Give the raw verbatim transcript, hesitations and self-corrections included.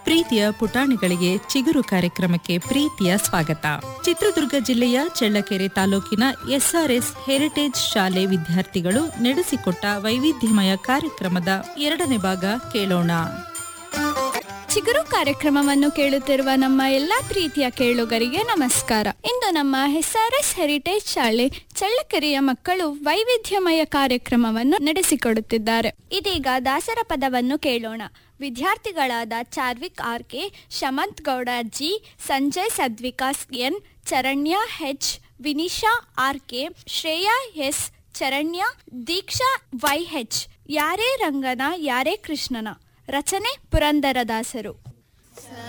ಪ್ರೀತಿಯ ಪುಟಾಣಿಗಳಿಗೆ ಚಿಗುರು ಕಾರ್ಯಕ್ರಮಕ್ಕೆ ಪ್ರೀತಿಯ ಸ್ವಾಗತ. ಚಿತ್ರದುರ್ಗ ಜಿಲ್ಲೆಯ ಚಳ್ಳಕೆರೆ ತಾಲೂಕಿನ ಎಸ್ಆರ್ಎಸ್ ಹೆರಿಟೇಜ್ ಶಾಲೆ ವಿದ್ಯಾರ್ಥಿಗಳು ನಡೆಸಿಕೊಟ್ಟ ವೈವಿಧ್ಯಮಯ ಕಾರ್ಯಕ್ರಮದ ಎರಡನೇ ಭಾಗ ಕೇಳೋಣ. ಚಿಗುರು ಕಾರ್ಯಕ್ರಮವನ್ನು ಕೇಳುತ್ತಿರುವ ನಮ್ಮ ಎಲ್ಲಾ ಪ್ರೀತಿಯ ಕೇಳುಗರಿಗೆ ನಮಸ್ಕಾರ. ಇಂದು ನಮ್ಮ ಎಸ್ಆರ್ಎಸ್ ಹೆರಿಟೇಜ್ ಶಾಲೆ ಚಳ್ಳಕೆರೆಯ ಮಕ್ಕಳು ವೈವಿಧ್ಯಮಯ ಕಾರ್ಯಕ್ರಮವನ್ನು ನಡೆಸಿಕೊಡುತ್ತಿದ್ದಾರೆ. ಇದೀಗ ದಾಸರ ಪದವನ್ನು ಕೇಳೋಣ. ವಿದ್ಯಾರ್ಥಿಗಳಾದ Charvik R K, Shamanth Gowda G, Sanjay ಸದ್ವಿಕಾಸ್ N, ಚರಣ್ಯ ಹೆಚ್, Vinisha R K, Shreya S, ಚರಣ್ಯ, ದೀಕ್ಷಾ ವೈ ಹೆಚ್. ಯಾರೇ ರಂಗನ ಯಾರೇ ಕೃಷ್ಣನ. ರಚನೆ ಪುರಂದರದಾಸರು.